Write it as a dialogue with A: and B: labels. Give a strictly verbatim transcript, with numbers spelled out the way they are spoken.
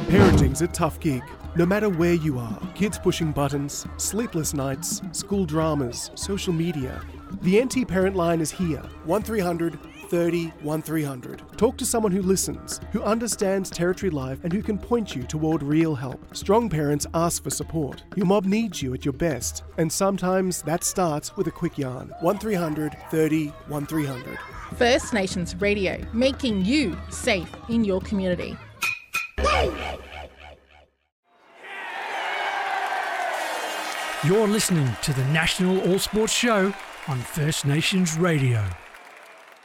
A: Parenting's a tough gig. No matter where you are, kids pushing buttons, sleepless nights, school dramas, social media. The N T Parent Line is here. one three hundred thirty thirteen hundred. Talk to someone who listens, who understands Territory Life and who can point you toward real help. Strong parents ask for support. Your mob needs you at your best, and sometimes that starts with a quick yarn. one three hundred thirty thirteen hundred.
B: First Nations Radio, making you safe in your community.
C: You're listening to the National All Sports Show on First Nations Radio.